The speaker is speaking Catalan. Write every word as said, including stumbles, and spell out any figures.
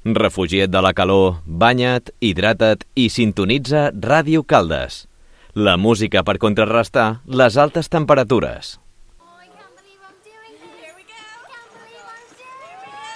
Refugia't de la calor, banya't, hidrata't i sintonitza Ràdio Caldes. La música per contrarrestar les altes temperatures.